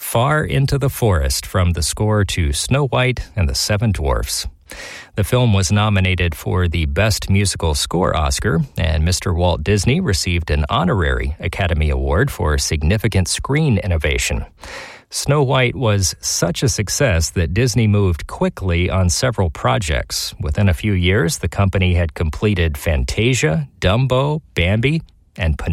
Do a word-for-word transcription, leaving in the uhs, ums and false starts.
far into the forest from the score to Snow White and the Seven Dwarfs. The film was nominated for the Best Musical Score Oscar, and Mister Walt Disney received an honorary Academy Award for significant screen innovation. Snow White was such a success that Disney moved quickly on several projects. Within a few years, the company had completed Fantasia, Dumbo, Bambi, and Pinocchio.